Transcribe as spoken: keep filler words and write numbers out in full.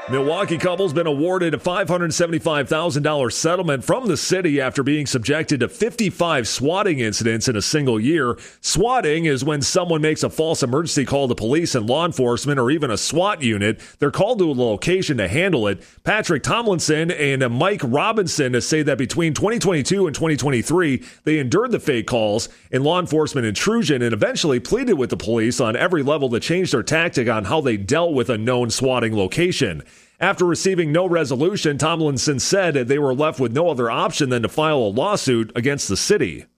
Milwaukee couple's been awarded a five hundred seventy-five thousand dollars settlement from the city after being subjected to fifty-five swatting incidents in a single year. Swatting is when someone makes a false emergency call to police and law enforcement or even a SWAT unit. They're called to a location to handle it. Patrick Tomlinson and Mike Robinson say that between twenty twenty-two and twenty twenty-three, they endured the fake calls and law enforcement intrusion and eventually pleaded with the police on every level to change their tactic on how they dealt with a known swatting location. After receiving no resolution, Tomlinson said they were left with no other option than to file a lawsuit against the city.